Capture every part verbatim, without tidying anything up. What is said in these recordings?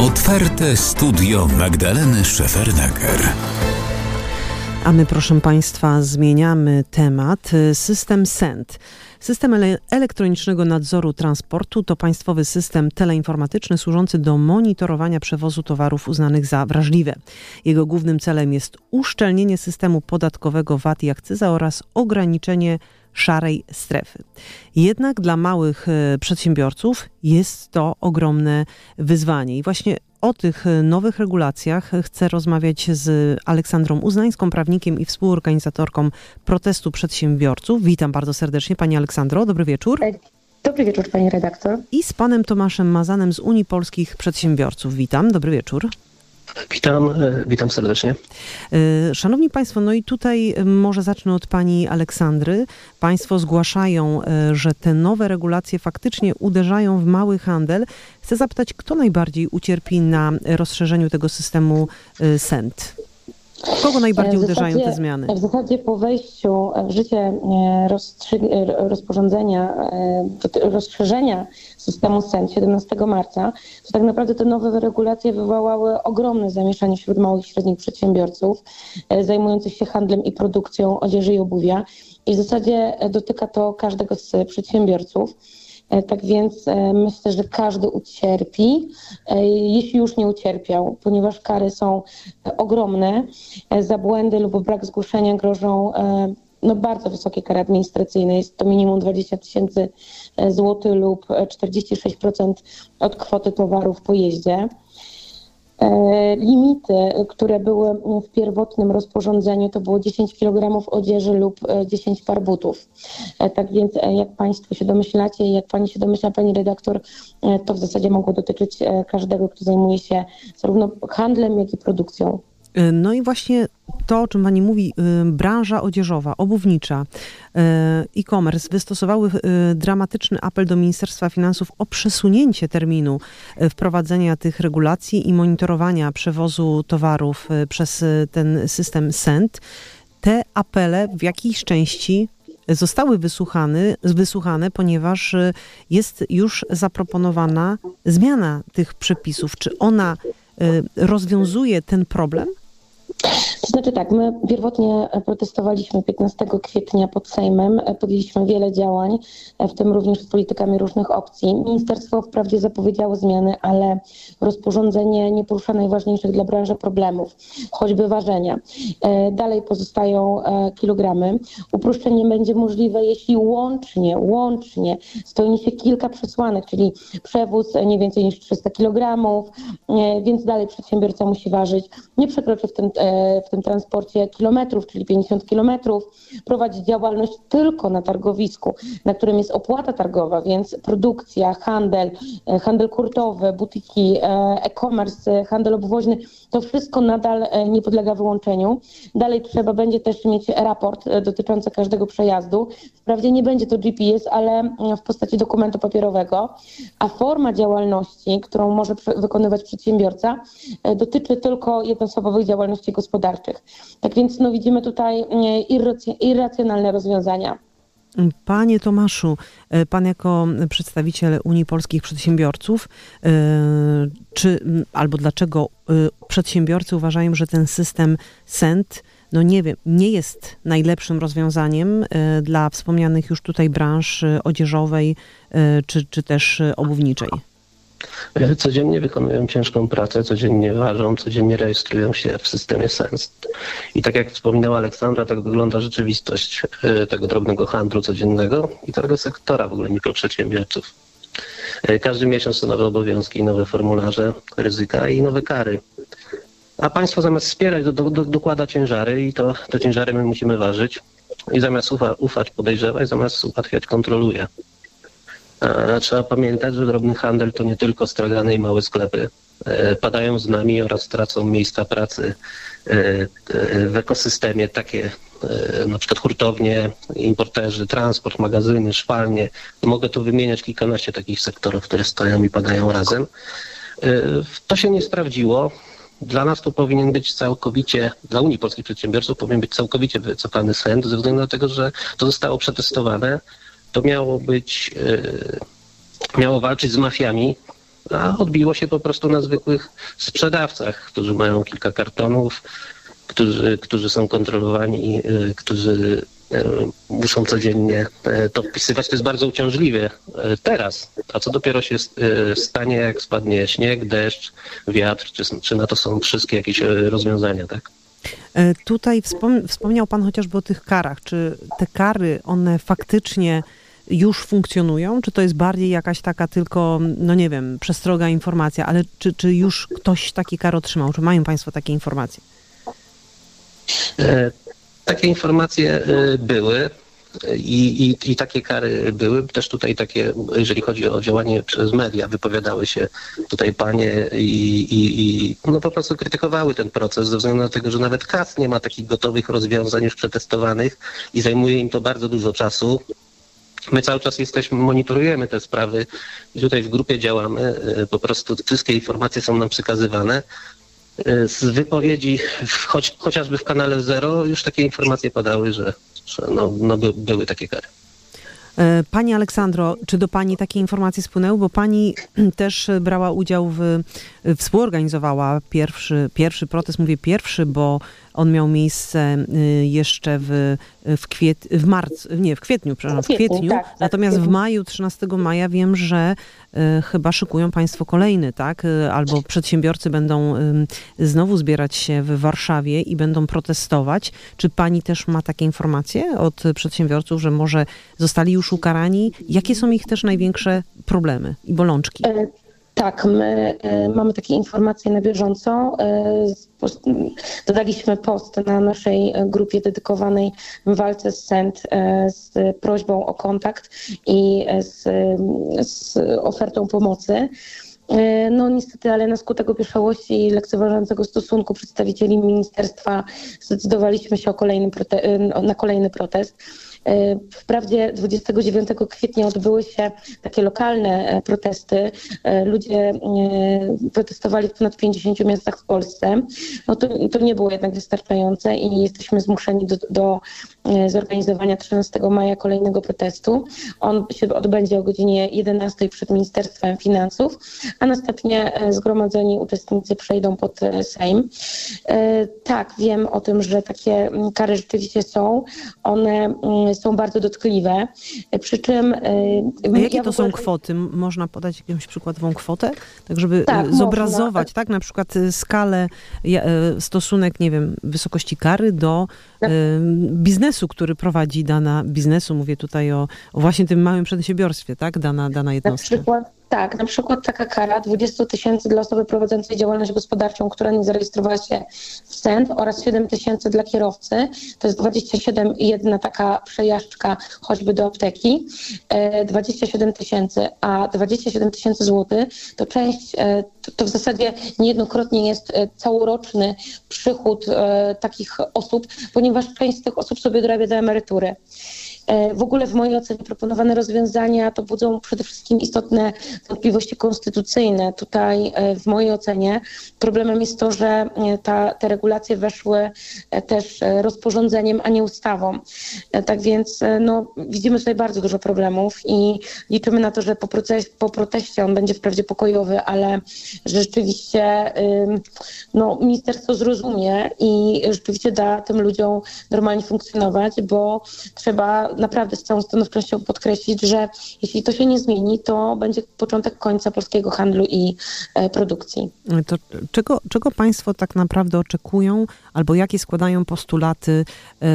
Otwarte studio Magdaleny Szefernaker. A my, proszę Państwa, zmieniamy temat. System S E N T. System ele- elektronicznego nadzoru transportu to państwowy system teleinformatyczny służący do monitorowania przewozu towarów uznanych za wrażliwe. Jego głównym celem jest uszczelnienie systemu podatkowego V A T i akcyza oraz ograniczenie szarej strefy. Jednak dla małych e, przedsiębiorców jest to ogromne wyzwanie. I właśnie o tych nowych regulacjach chcę rozmawiać z Aleksandrą Uznańską, prawnikiem i współorganizatorką protestu przedsiębiorców. Witam bardzo serdecznie, Pani Aleksandro. Dobry wieczór. Dobry wieczór, Pani redaktor. I z Panem Tomaszem Mazanem z Unii Polskich Przedsiębiorców. Witam. Dobry wieczór. Witam, witam serdecznie. Szanowni Państwo, no i tutaj może zacznę od Pani Aleksandry. Państwo zgłaszają, że te nowe regulacje faktycznie uderzają w mały handel. Chcę zapytać, kto najbardziej ucierpi na rozszerzeniu tego systemu S E N T? Kogo najbardziej w uderzają zasadzie, te zmiany? W zasadzie po wejściu w życie rozstrzy- rozporządzenia, rozszerzenia systemu S E N T siedemnastego marca, to tak naprawdę te nowe regulacje wywołały ogromne zamieszanie wśród małych i średnich przedsiębiorców zajmujących się handlem i produkcją odzieży i obuwia. I w zasadzie dotyka to każdego z przedsiębiorców. Tak więc myślę, że każdy ucierpi, jeśli już nie ucierpiał, ponieważ kary są ogromne. Za błędy lub brak zgłoszenia grożą no, bardzo wysokie kary administracyjne. Jest to minimum dwadzieścia tysięcy złotych lub czterdzieści sześć procent od kwoty towaru w pojeździe. Limity, które były w pierwotnym rozporządzeniu, to było dziesięć kilogramów odzieży lub dziesięć par butów. Tak więc jak Państwo się domyślacie i jak Pani się domyśla, Pani redaktor, to w zasadzie mogło dotyczyć każdego, kto zajmuje się zarówno handlem, jak i produkcją. No i właśnie to, o czym Pani mówi, branża odzieżowa, obuwnicza, e-commerce wystosowały dramatyczny apel do Ministerstwa Finansów o przesunięcie terminu wprowadzenia tych regulacji i monitorowania przewozu towarów przez ten system S E N T. Te apele w jakiejś części zostały wysłuchane, wysłuchane, ponieważ jest już zaproponowana zmiana tych przepisów. Czy ona rozwiązuje ten problem? To znaczy tak, my pierwotnie protestowaliśmy piętnastego kwietnia pod Sejmem, podjęliśmy wiele działań, w tym również z politykami różnych opcji. Ministerstwo wprawdzie zapowiedziało zmiany, ale rozporządzenie nie porusza najważniejszych dla branży problemów, choćby ważenia. Dalej pozostają kilogramy. Uproszczenie będzie możliwe, jeśli łącznie, łącznie spełni się kilka przesłanek, czyli przewóz nie więcej niż trzysta kilogramów, więc dalej przedsiębiorca musi ważyć, nie przekroczy w tym w tym transporcie kilometrów, czyli pięćdziesiąt kilometrów, prowadzić działalność tylko na targowisku, na którym jest opłata targowa, więc produkcja, handel, handel hurtowy, butiki, e-commerce, handel obwoźny, to wszystko nadal nie podlega wyłączeniu. Dalej trzeba będzie też mieć raport dotyczący każdego przejazdu. Wprawdzie nie będzie to G P S, ale w postaci dokumentu papierowego, a forma działalności, którą może wykonywać przedsiębiorca, dotyczy tylko jednoosobowych działalności gospodarczych. Tak więc no, widzimy tutaj irrac- irracjonalne rozwiązania. Panie Tomaszu, Pan jako przedstawiciel Unii Polskich Przedsiębiorców, czy albo dlaczego przedsiębiorcy uważają, że ten system S E N T, no nie wiem, nie jest najlepszym rozwiązaniem dla wspomnianych już tutaj branż odzieżowej czy, czy też obuwniczej? Codziennie wykonują ciężką pracę, codziennie ważą, codziennie rejestrują się w systemie S E N T. I tak jak wspominała Aleksandra, tak wygląda rzeczywistość tego drobnego handlu codziennego i tego sektora w ogóle mikroprzedsiębiorców. Każdy miesiąc to nowe obowiązki, nowe formularze, ryzyka i nowe kary. A państwo zamiast wspierać, do, do, dokłada ciężary i to, te ciężary my musimy ważyć. I zamiast ufa, ufać, podejrzewać, zamiast ułatwiać, kontroluje. A trzeba pamiętać, że drobny handel to nie tylko stragany i małe sklepy. Padają z nami oraz tracą miejsca pracy w ekosystemie takie, na przykład hurtownie, importerzy, transport, magazyny, szwalnie. Mogę tu wymieniać kilkanaście takich sektorów, które stoją i padają razem. To się nie sprawdziło. Dla nas to powinien być całkowicie, dla Unii Polskich Przedsiębiorców powinien być całkowicie wycofany S E N T ze względu na to, że to zostało przetestowane. To miało być, miało walczyć z mafiami, a odbiło się po prostu na zwykłych sprzedawcach, którzy mają kilka kartonów, którzy, którzy są kontrolowani, którzy muszą codziennie to wpisywać. To jest bardzo uciążliwe teraz. A co dopiero się stanie, jak spadnie śnieg, deszcz, wiatr, czy, czy na to są wszystkie jakieś rozwiązania, tak? Tutaj wspom- wspomniał pan chociażby o tych karach. Czy te kary, one faktycznie już funkcjonują? Czy to jest bardziej jakaś taka tylko, no nie wiem, przestroga, informacja, ale czy, czy już ktoś taki kar otrzymał? Czy mają państwo takie informacje? E, takie informacje e, były i, i, i takie kary były. Też tutaj takie, jeżeli chodzi o działanie przez media, wypowiadały się tutaj panie i, i, i no po prostu krytykowały ten proces ze względu na to, że nawet K A S nie ma takich gotowych rozwiązań już przetestowanych i zajmuje im to bardzo dużo czasu. My cały czas jesteśmy, monitorujemy te sprawy i tutaj w grupie działamy. Po prostu wszystkie informacje są nam przekazywane. Z wypowiedzi, choć, chociażby w kanale Zero, już takie informacje padały, że, że no, no by, były takie kary. Pani Aleksandro, czy do pani takie informacje spłynęły? Bo pani też brała udział w, współorganizowała pierwszy, pierwszy protest, mówię pierwszy, bo on miał miejsce jeszcze w, w, kwiet, w marcu, nie, w kwietniu, przepraszam, w kwietniu. Tak, tak, Natomiast w maju, trzynastego maja wiem, że y, chyba szykują państwo kolejny, tak? Albo przedsiębiorcy będą y, znowu zbierać się w Warszawie i będą protestować. Czy pani też ma takie informacje od przedsiębiorców, że może zostali już ukarani? Jakie są ich też największe problemy i bolączki? Tak, my y, mamy takie informacje na bieżąco. Y, dodaliśmy post na naszej grupie dedykowanej walce z S E N T y, z prośbą o kontakt i z, z ofertą pomocy. No niestety, ale na skutek opieszałości i lekceważącego stosunku przedstawicieli ministerstwa zdecydowaliśmy się o kolejny prote- na kolejny protest. Wprawdzie dwudziestego dziewiątego kwietnia odbyły się takie lokalne protesty. Ludzie protestowali w ponad pięćdziesięciu miastach w Polsce. No to, to nie było jednak wystarczające i jesteśmy zmuszeni do, do zorganizowania trzynastego maja kolejnego protestu. On się odbędzie o godzinie jedenastej przed Ministerstwem Finansów, a następnie zgromadzeni uczestnicy przejdą pod Sejm. Tak, wiem o tym, że takie kary rzeczywiście są. One są bardzo dotkliwe, przy czym... A jakie ja to ogóle... są kwoty? Można podać jakąś przykładową kwotę? Tak, żeby tak, zobrazować, można. tak, na przykład skalę, stosunek, nie wiem, wysokości kary do tak. biznesu, który prowadzi dana biznesu, mówię tutaj o, o właśnie tym małym przedsiębiorstwie, tak, dana, dana jednostka. Na przykład, tak, na przykład taka kara dwadzieścia tysięcy dla osoby prowadzącej działalność gospodarczą, która nie zarejestrowała się w S E N T oraz siedem tysięcy dla kierowcy. To jest dwadzieścia siedem i jedna taka przejażdżka choćby do apteki. dwadzieścia siedem tysięcy, a dwadzieścia siedem tysięcy złotych to część, to, to w zasadzie niejednokrotnie jest całoroczny przychód takich osób, ponieważ część z tych osób sobie dorabia do emerytury. W ogóle w mojej ocenie proponowane rozwiązania to budzą przede wszystkim istotne wątpliwości konstytucyjne. Tutaj w mojej ocenie problemem jest to, że ta, te regulacje weszły też rozporządzeniem, a nie ustawą. Tak więc no, widzimy tutaj bardzo dużo problemów i liczymy na to, że po, proces, po proteście on będzie wprawdzie pokojowy, ale że rzeczywiście no, ministerstwo zrozumie i rzeczywiście da tym ludziom normalnie funkcjonować, bo trzeba naprawdę z całą stanowczością podkreślić, że jeśli to się nie zmieni, to będzie początek końca polskiego handlu i e, produkcji. To czego, czego państwo tak naprawdę oczekują, albo jakie składają postulaty e,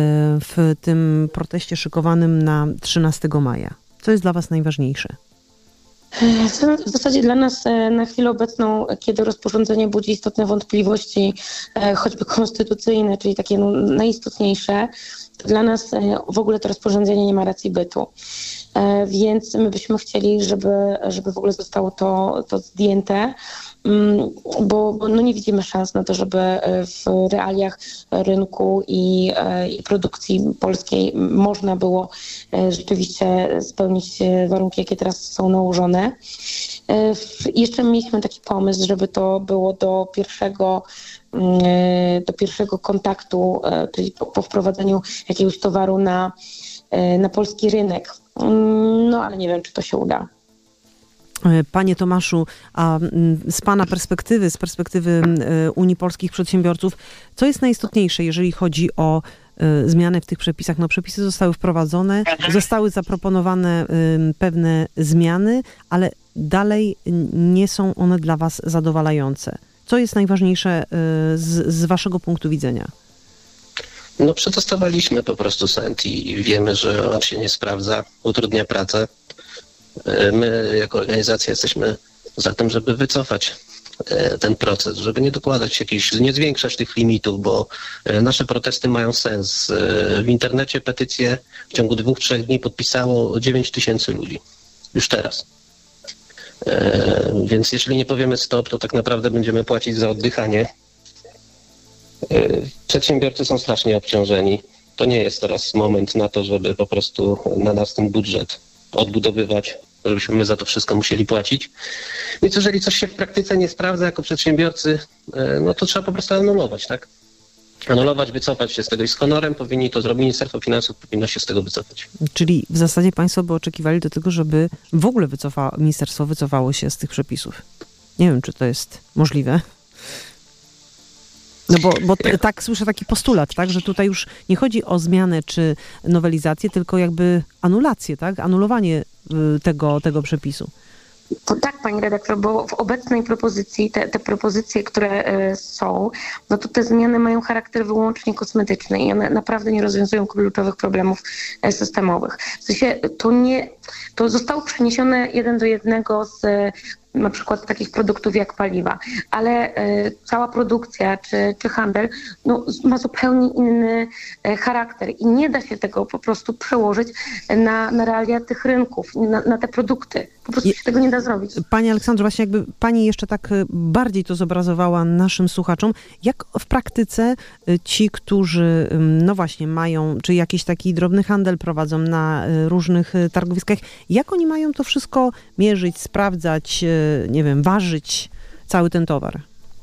w tym proteście szykowanym na trzynastego maja? Co jest dla was najważniejsze? W zasadzie dla nas na chwilę obecną, kiedy rozporządzenie budzi istotne wątpliwości, choćby konstytucyjne, czyli takie no, najistotniejsze, to dla nas w ogóle to rozporządzenie nie ma racji bytu. Więc my byśmy chcieli, żeby, żeby w ogóle zostało to, to zdjęte, bo, bo no nie widzimy szans na to, żeby w realiach rynku i, i produkcji polskiej można było rzeczywiście spełnić warunki, jakie teraz są nałożone. Jeszcze mieliśmy taki pomysł, żeby to było do pierwszego do pierwszego kontaktu, czyli po, po wprowadzeniu jakiegoś towaru na, na polski rynek. No ale nie wiem, czy to się uda. Panie Tomaszu, a z Pana perspektywy, z perspektywy Unii Polskich Przedsiębiorców, co jest najistotniejsze, jeżeli chodzi o zmiany w tych przepisach? No, przepisy zostały wprowadzone, zostały zaproponowane pewne zmiany, ale dalej nie są one dla Was zadowalające. Co jest najważniejsze z, z Waszego punktu widzenia? No przetestowaliśmy po prostu SENT i wiemy, że on się nie sprawdza, utrudnia pracę. My jako organizacja jesteśmy za tym, żeby wycofać ten proces, żeby nie dokładać jakichś, nie zwiększać tych limitów, bo nasze protesty mają sens. W internecie petycję w ciągu dwóch, trzech dni podpisało dziewięć tysięcy ludzi. Już teraz. Więc jeśli nie powiemy stop, to tak naprawdę będziemy płacić za oddychanie. Przedsiębiorcy są strasznie obciążeni. To nie jest teraz moment na to, żeby po prostu na nas ten budżet odbudowywać, żebyśmy my za to wszystko musieli płacić. Więc jeżeli coś się w praktyce nie sprawdza jako przedsiębiorcy, no to trzeba po prostu anulować, tak? Anulować, wycofać się z tego i z honorem powinni to zrobić. Ministerstwo Finansów powinno się z tego wycofać. Czyli w zasadzie Państwo by oczekiwali do tego, żeby w ogóle wycofa, ministerstwo wycofało się z tych przepisów. Nie wiem, czy to jest możliwe. No bo, bo t- tak słyszę taki postulat, tak, że tutaj już nie chodzi o zmianę czy nowelizację, tylko jakby anulację, tak, anulowanie y, tego, tego przepisu. To tak, pani redaktor, bo w obecnej propozycji, te, te propozycje, które y, są, no to te zmiany mają charakter wyłącznie kosmetyczny i one naprawdę nie rozwiązują kluczowych problemów y, systemowych. W sensie to nie, to zostało przeniesione jeden do jednego z y, na przykład takich produktów jak paliwa, ale y, cała produkcja czy, czy handel no, ma zupełnie inny y, charakter i nie da się tego po prostu przełożyć na, na realia tych rynków, na, na te produkty. Po prostu się tego nie da zrobić. Pani Aleksandro, właśnie jakby Pani jeszcze tak bardziej to zobrazowała naszym słuchaczom, jak w praktyce ci, którzy no właśnie mają, czy jakiś taki drobny handel prowadzą na różnych targowiskach, jak oni mają to wszystko mierzyć, sprawdzać, nie wiem, ważyć cały ten towar?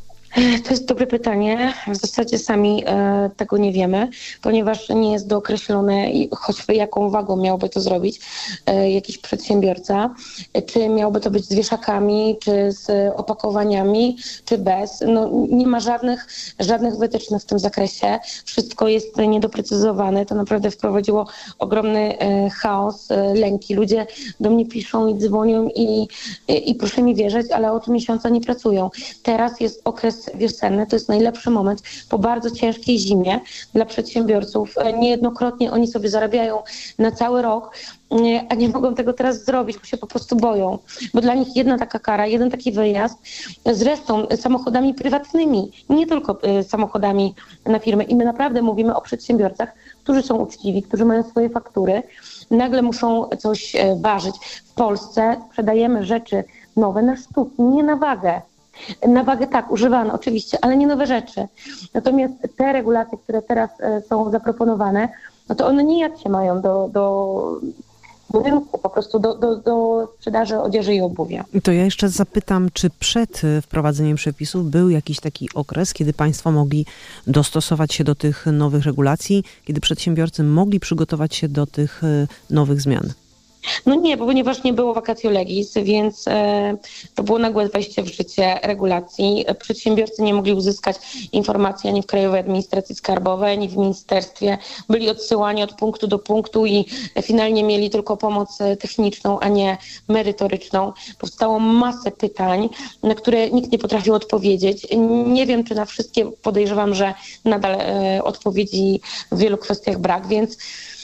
To jest dobre pytanie. W zasadzie sami e, tego nie wiemy, ponieważ nie jest dookreślone, choćby jaką wagą miałby to zrobić e, jakiś przedsiębiorca. E, czy miałby to być z wieszakami, czy z opakowaniami, czy bez. No, nie ma żadnych, żadnych wytycznych w tym zakresie. Wszystko jest niedoprecyzowane. To naprawdę wprowadziło ogromny e, chaos, e, lęki. Ludzie do mnie piszą i dzwonią i, i, i proszę mi wierzyć, ale od miesiąca nie pracują. Teraz jest okres wiosenny, to jest najlepszy moment po bardzo ciężkiej zimie dla przedsiębiorców. Niejednokrotnie oni sobie zarabiają na cały rok, a nie mogą tego teraz zrobić, bo się po prostu boją. Bo dla nich jedna taka kara, jeden taki wyjazd, zresztą samochodami prywatnymi, nie tylko samochodami na firmy. I my naprawdę mówimy o przedsiębiorcach, którzy są uczciwi, którzy mają swoje faktury, nagle muszą coś ważyć. W Polsce sprzedajemy rzeczy nowe na sztuki, nie na wagę. Na wagę tak, używane oczywiście, ale nie nowe rzeczy. Natomiast te regulacje, które teraz są zaproponowane, no to one nijak się mają do, do, do rynku, po prostu do, do, do sprzedaży odzieży i obuwia. To ja jeszcze zapytam, czy przed wprowadzeniem przepisów był jakiś taki okres, kiedy państwo mogli dostosować się do tych nowych regulacji, kiedy przedsiębiorcy mogli przygotować się do tych nowych zmian? No nie, bo ponieważ nie było vacatio legis, więc e, to było nagłe wejście w życie regulacji. Przedsiębiorcy nie mogli uzyskać informacji ani w Krajowej Administracji Skarbowej, ani w ministerstwie. Byli odsyłani od punktu do punktu i finalnie mieli tylko pomoc techniczną, a nie merytoryczną. Powstało masę pytań, na które nikt nie potrafił odpowiedzieć. Nie wiem, czy na wszystkie, podejrzewam, że nadal e, odpowiedzi w wielu kwestiach brak, więc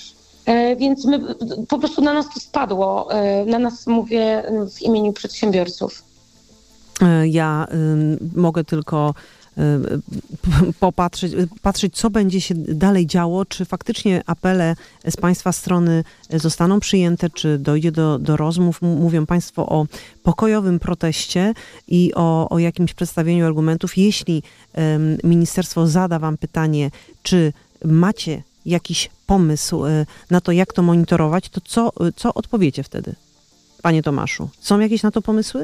Więc my, po prostu na nas to spadło. Na nas mówię w imieniu przedsiębiorców. Ja y, mogę tylko y, popatrzeć, patrzeć, co będzie się dalej działo, czy faktycznie apele z państwa strony zostaną przyjęte, czy dojdzie do, do rozmów. Mówią państwo o pokojowym proteście i o, o jakimś przedstawieniu argumentów. Jeśli y, ministerstwo zada wam pytanie, czy macie jakiś pomysł na to, jak to monitorować, to co, co odpowiecie wtedy, panie Tomaszu? Są jakieś na to pomysły?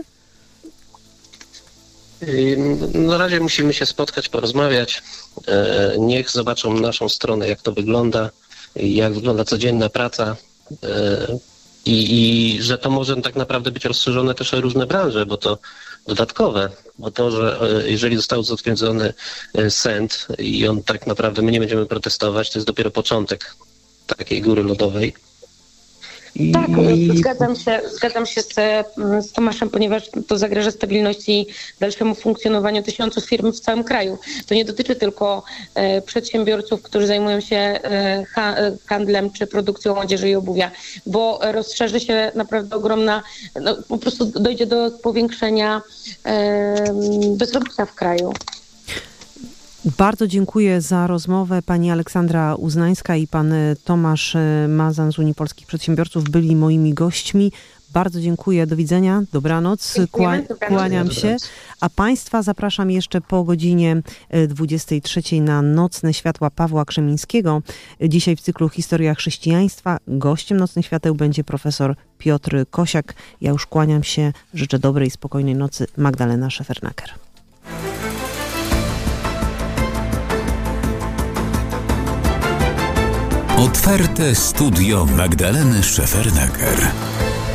Na razie musimy się spotkać, porozmawiać. Niech zobaczą naszą stronę, jak to wygląda, jak wygląda codzienna praca. I, I że to może tak naprawdę być rozszerzone też o różne branże, bo to dodatkowe, bo to, że jeżeli został zatwierdzony S E N T i on tak naprawdę, my nie będziemy protestować, to jest dopiero początek takiej góry lodowej. I... Tak, zgadzam się, zgadzam się z, z Tomaszem, ponieważ to zagraża stabilności i dalszemu funkcjonowaniu tysiąców firm w całym kraju. To nie dotyczy tylko e, przedsiębiorców, którzy zajmują się e, ha, handlem czy produkcją odzieży i obuwia, bo rozszerzy się naprawdę ogromna, no, po prostu dojdzie do powiększenia e, bezrobocia w kraju. Bardzo dziękuję za rozmowę. Pani Aleksandra Uznańska i pan Tomasz Mazan z Unii Polskich Przedsiębiorców byli moimi gośćmi. Bardzo dziękuję. Do widzenia. Dobranoc. Kła- kłaniam się. A państwa zapraszam jeszcze po godzinie dwudziestej trzeciej na Nocne Światła Pawła Krzemińskiego. Dzisiaj w cyklu Historia Chrześcijaństwa gościem Nocnych Świateł będzie profesor Piotr Kosiak. Ja już kłaniam się. Życzę dobrej, spokojnej nocy. Magdalena Szefernaker. Otwarte studio Magdaleny Szefernaker.